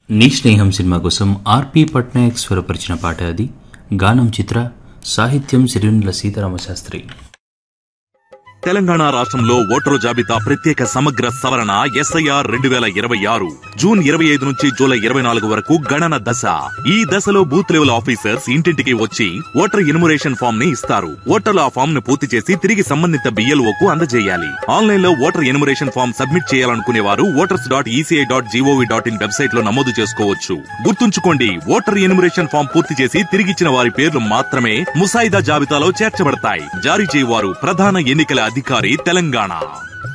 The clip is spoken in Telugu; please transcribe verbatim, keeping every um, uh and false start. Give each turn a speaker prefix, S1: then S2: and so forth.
S1: నీ స్నేహం సినిమా కోసం ఆర్పి పట్నాయక్ స్వరపరిచిన పాట అది. గానం చిత్ర, సాహిత్యం సిరివెన్నెల సీతారామశాస్త్రి.
S2: తెలంగాణ రాష్ట్రంలో ఓటరు జాబితా ప్రత్యేక సమగ్ర సవరణ ఎస్ఐఆర్ రెండు వేల ఇరవై ఆరు జూన్ ఇరవై ఐదు నుంచి జూలై ఇరవై నాలుగు వరకు గణన దశ. ఈ దశలో బూత్ లెవెల్ ఆఫీసర్స్ ఇంటింటికి వచ్చి ఓటర్ ఎన్యుమరేషన్ ఫామ్ ని ఇస్తారు. ఓటర్లు ఆ ఫామ్ ను పూర్తి చేసి తిరిగి సంబంధిత బిఎల్ఓకు అందజేయాలి. ఆన్లైన్ లో ఓటర్ ఎన్యుమరేషన్ ఫామ్ సబ్మిట్ చేయాలనుకునే వారు voters dot ECI dot GOV dot in website లో నమోదు చేసుకోవచ్చు. గుర్తుంచుకోండి, ఓటర్ ఎన్యుమరేషన్ ఫామ్ పూర్తి చేసి తిరిగిచ్చిన వారి పేర్లు మాత్రమే ముసాయిదా జాబితాలో చేర్చబడతాయి. జారీ చేయవారు ప్రధాన ఎన్నికల అధికారి తెలంగాణ.